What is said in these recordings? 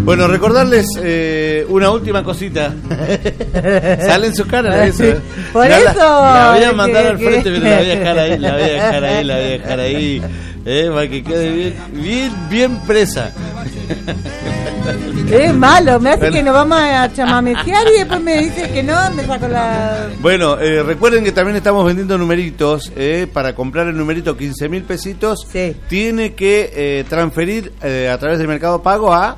Bueno, recordarles una última cosita. Sale en su cara eso. Por no, eso. La voy a mandar al frente, pero la voy a dejar ahí. Para que quede bien presa. Es malo, me hace que nos vamos a chamametear y después me dice que no, me saco la... Bueno, recuerden que también estamos vendiendo numeritos. Para comprar el numerito 15.000 pesitos, sí. Tiene que transferir a través del Mercado Pago a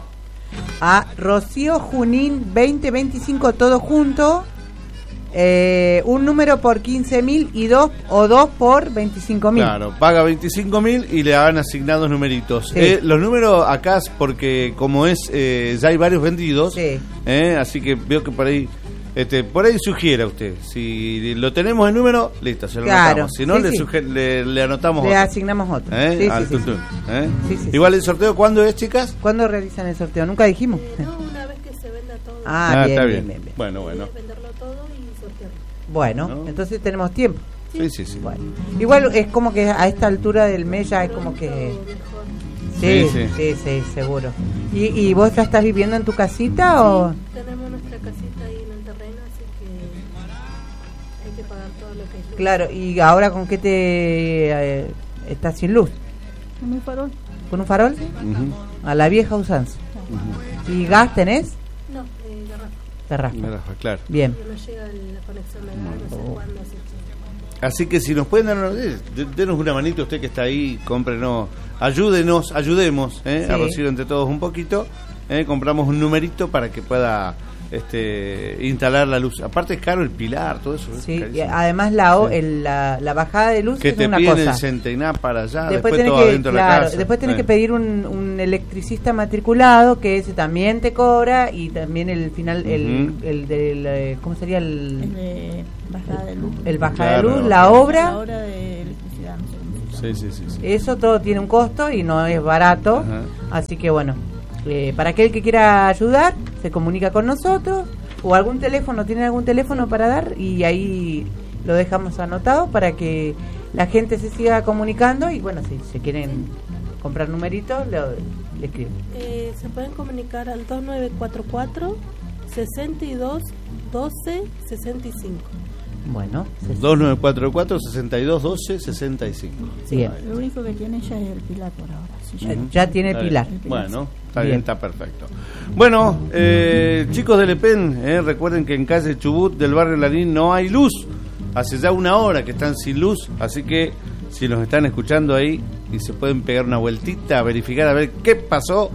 Rocío Junín 2025, todo junto. Un número por 15.000 y dos por 25.000. Claro, paga 25.000 y le han asignado numeritos. Sí. Los números acá, porque como es, ya hay varios vendidos, sí. Así que veo que por ahí sugiera usted. Si lo tenemos el número, listo, se lo anotamos. Si no, sí, le anotamos le otro. asignamos otro. Al tuntún. Sí. Igual el sorteo, ¿cuándo es, chicas? ¿Cuándo realizan el sorteo? Nunca dijimos. No, una vez que se venda todo. Está bien. Bueno. Venderlo todo y sortearlo. Bueno, ¿No? Entonces tenemos tiempo. Sí. Bueno. Igual es como que a esta altura del mes ya es como que... Sí, seguro. ¿Y vos ya estás viviendo en tu casita o...? Sí, tenemos nuestra casita ahí en el terreno, así que hay que pagar todo lo que hay. Claro, ¿y ahora con qué te estás sin luz? ¿Con un farol? ¿Con un farol? Sí. A la vieja usanza. ¿Y gas tenés? No, garrafa. Garrafa, claro. Bien. No llega la conexión de gas, no sé cuándo, así que... Así que si nos pueden dar, denos una manito, usted que está ahí, cómprenos, ayudemos, a Rocío entre todos un poquito, compramos un numerito para que pueda instalar la luz. Aparte es caro el pilar, todo eso. Sí, y además la bajada de luz que es te una piden cosa. el centenar para allá, Después después todo adentro de la casa. Después tenés que pedir un electricista matriculado, que ese también te cobra, y también el final, el del, ¿cómo sería? El de bajada de luz. El bajada de luz, la obra. La obra de electricidad, no sé cómo se llama. Sí. Eso todo tiene un costo y no es barato. Ajá. Así que bueno, para aquel que quiera ayudar, se comunica con nosotros. O algún teléfono, ¿tienen algún teléfono para dar? Y ahí lo dejamos anotado para que la gente se siga comunicando. Y bueno, si se quieren comprar numeritos, le escriben. Se pueden comunicar al 2944 62 12 65. Bueno, 2944 62 12 65. Bien. Lo único que tiene ya es el pilar por ahora. Sí, ya tiene pilar. Bueno, está bien, está perfecto. Bueno, chicos del EPEN, recuerden que en calle Chubut del barrio Lanín no hay luz. Hace ya una hora que están sin luz, así que si nos están escuchando ahí y se pueden pegar una vueltita a verificar a ver qué pasó,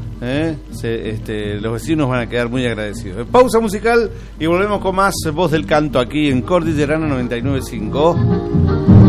los vecinos van a quedar muy agradecidos. Pausa musical y volvemos con más Voz del Canto aquí en Cordillerana 99.5.